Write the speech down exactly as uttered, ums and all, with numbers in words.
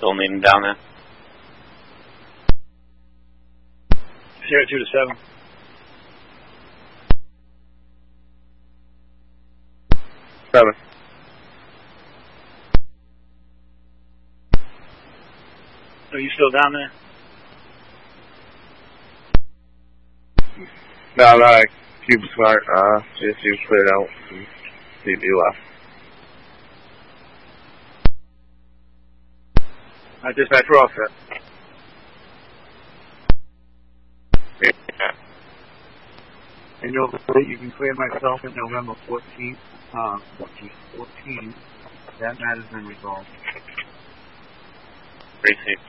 Still need him down there. Sierra two to seven. Seven. Are you still down there? No, no, Cube Smart, uh, just you cleared out and C B left. Alright, dispatch, we're all set. Yeah. And you'll, you can clear myself at November fourteenth, uh, fourteenth, fourteenth. That matter's been resolved. Precinct